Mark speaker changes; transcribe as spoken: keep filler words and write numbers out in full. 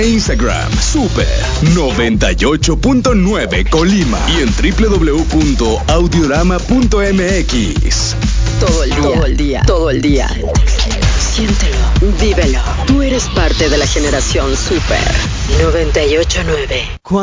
Speaker 1: Instagram, Super noventa y ocho punto nueve Colima y en doble u doble u doble u punto audiorama punto m x.
Speaker 2: Todo el día, todo el día, todo el día. Siéntelo, vívelo. Tú eres parte de la generación Super noventa y ocho punto nueve.